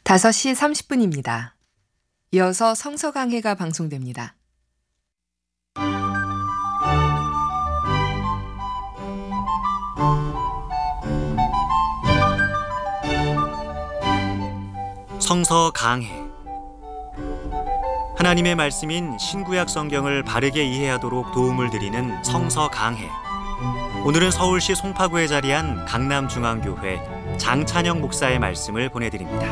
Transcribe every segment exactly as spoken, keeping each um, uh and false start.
다섯 시 삼십 분입니다. 이어서 성서 강해가 방송됩니다. 성서 강해. 하나님의 말씀인 신구약 성경을 바르게 이해하도록 도움을 드리는 성서 강해. 오늘은 서울시 송파구에 자리한 강남중앙교회 장찬영 목사의 말씀을 보내드립니다.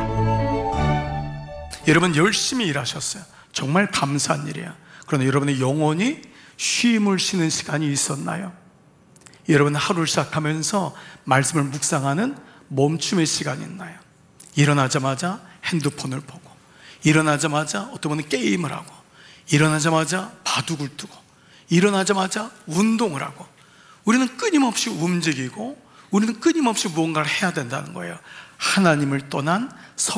여러분 열심히 일하셨어요. 정말 감사한 일이야. 그러나 여러분의 영혼이 쉼을 쉬는 시간이 있었나요? 여러분 하루를 시작하면서 말씀을 묵상하는 멈춤의 시간이 있나요? 일어나자마자 핸드폰을 보고, 일어나자마자 어떤 분은 게임을 하고, 일어나자마자 바둑을 두고, 일어나자마자 운동을 하고, 우리는 끊임없이 움직이고 우리는 끊임없이 무언가를 해야 된다는 거예요. 하나님을 떠난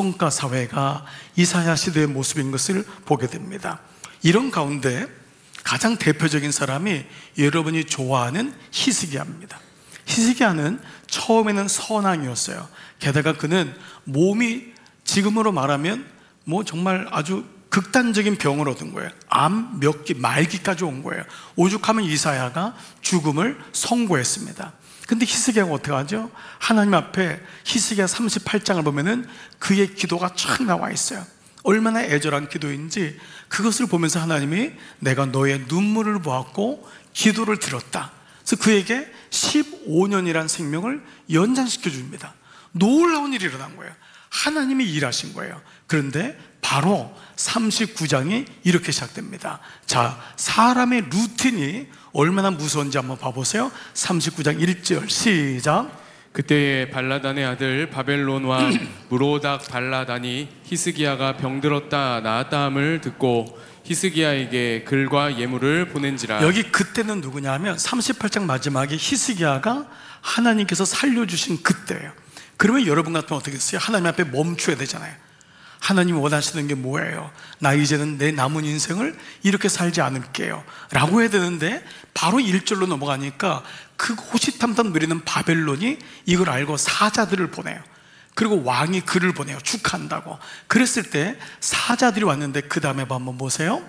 성가사회가 이사야 시대의 모습인 것을 보게 됩니다. 이런 가운데 가장 대표적인 사람이 여러분이 좋아하는 히스기야입니다. 히스기야는 처음에는 선왕이었어요. 게다가 그는 몸이 지금으로 말하면 뭐 정말 아주 극단적인 병을 얻은 거예요. 암 몇 기, 말기까지 온 거예요. 오죽하면 이사야가 죽음을 선고했습니다. 근데 히스기야가 어떻게 하죠? 하나님 앞에 히스기야 삼십팔 장을 보면은 그의 기도가 쫙 나와 있어요. 얼마나 애절한 기도인지 그것을 보면서 하나님이 내가 너의 눈물을 보았고 기도를 들었다. 그래서 그에게 십오 년이란 생명을 연장시켜 줍니다. 놀라운 일이 일어난 거예요. 하나님이 일하신 거예요. 그런데 바로 삼십구 장이 이렇게 시작됩니다. 자, 사람의 루틴이 얼마나 무서운지 한번 봐보세요. 삼십구 장 일 절 시작. 그때에 발라단의 아들 바벨론 왕 무로닥 발라단이 히스기야가 병들었다 나았다 함을 듣고 히스기야에게 글과 예물을 보낸지라. 여기 그때는 누구냐 하면 삼십팔 장 마지막에 히스기야가 하나님께서 살려주신 그때예요. 그러면 여러분 같으면 어떻게 했어요? 하나님 앞에 멈춰야 되잖아요. 하나님이 원하시는 게 뭐예요? 나 이제는 내 남은 인생을 이렇게 살지 않을게요 라고 해야 되는데 바로 일 절로 넘어가니까 그 호시탐탐 누리는 바벨론이 이걸 알고 사자들을 보내요. 그리고 왕이 글을 보내요. 축하한다고. 그랬을 때 사자들이 왔는데 그 다음에 한번 보세요.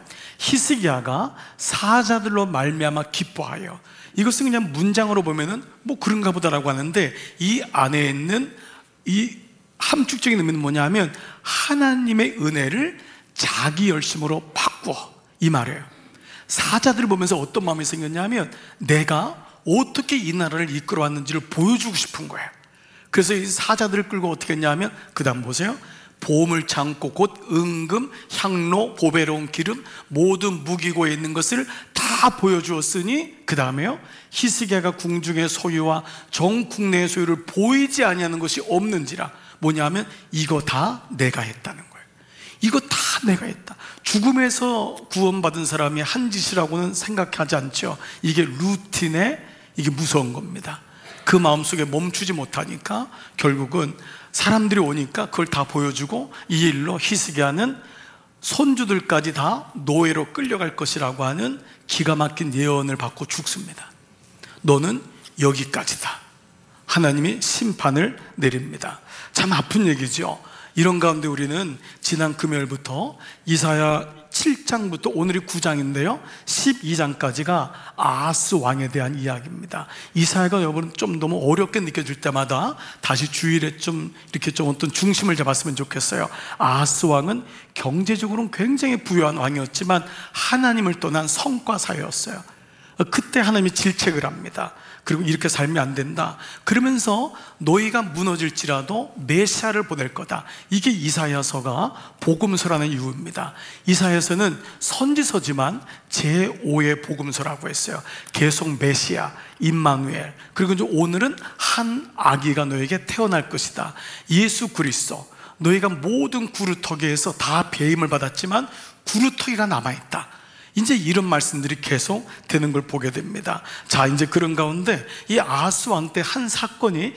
히스기야가 사자들로 말미암아 기뻐하여. 이것은 그냥 문장으로 보면은 뭐 그런가 보다라고 하는데 이 안에 있는 이 함축적인 의미는 뭐냐 하면 하나님의 은혜를 자기 열심으로 바꾸어, 이 말이에요. 사자들을 보면서 어떤 마음이 생겼냐 하면 내가 어떻게 이 나라를 이끌어 왔는지를 보여주고 싶은 거예요. 그래서 이 사자들을 끌고 어떻게 했냐 하면 그 다음 보세요. 보물 창고 곧 은금, 향로, 보배로운 기름 모든 무기고에 있는 것을 다 보여주었으니 그 다음에요 히스기야가 궁중의 소유와 전 국내의 소유를 보이지 아니하는 것이 없는지라. 뭐냐면 이거 다 내가 했다는 거예요. 이거 다 내가 했다. 죽음에서 구원받은 사람이 한 짓이라고는 생각하지 않죠. 이게 루틴에 이게 무서운 겁니다. 그 마음속에 멈추지 못하니까 결국은 사람들이 오니까 그걸 다 보여주고 이 일로 히스기야는 손주들까지 다 노예로 끌려갈 것이라고 하는 기가 막힌 예언을 받고 죽습니다. 너는 여기까지다. 하나님이 심판을 내립니다. 참 아픈 얘기죠. 이런 가운데 우리는 지난 금요일부터 이사야 칠 장부터 오늘이 구 장인데요 십이 장까지가 아하스 왕에 대한 이야기입니다. 이사야가 여러분 좀 너무 어렵게 느껴질 때마다 다시 주일에 좀 이렇게 좀 어떤 중심을 잡았으면 좋겠어요. 아하스 왕은 경제적으로는 굉장히 부유한 왕이었지만 하나님을 떠난 성과사였어요. 그때 하나님이 질책을 합니다. 그리고 이렇게 살면 안 된다. 그러면서 너희가 무너질지라도 메시아를 보낼 거다. 이게 이사야서가 복음서라는 이유입니다. 이사야서는 선지서지만 제오의 복음서라고 했어요. 계속 메시아, 임마누엘. 그리고 이제 오늘은 한 아기가 너에게 태어날 것이다. 예수 그리스도. 너희가 모든 구루터기에서 다 배임을 받았지만 구루터기가 남아있다. 이제 이런 말씀들이 계속 되는 걸 보게 됩니다. 자, 이제 그런 가운데 이 아하스 왕 때 한 사건이